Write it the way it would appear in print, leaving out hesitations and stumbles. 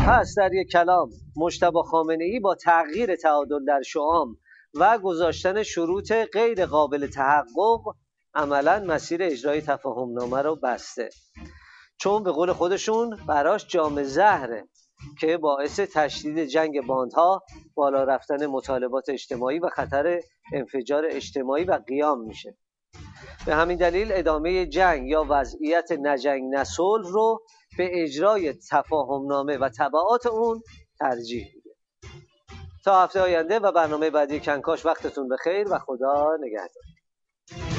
پس در یک کلام مجتبی خامنه‌ای با تغییر تعادل در شعام و گذاشتن شروط غیر قابل تحقق عملا مسیر اجرای تفاهمنامه رو بسته، چون به قول خودشون براش جام زهره که باعث تشدید جنگ باندها، بالا رفتن مطالبات اجتماعی و خطر انفجار اجتماعی و قیام میشه. به همین دلیل ادامه جنگ یا وضعیت نجنگ نصلح رو به اجرای تفاهمنامه و تبعات اون ترجیح میده. تا هفته آینده و برنامه بعدی کنکاش وقتتون بخیر و خدا نگهدار.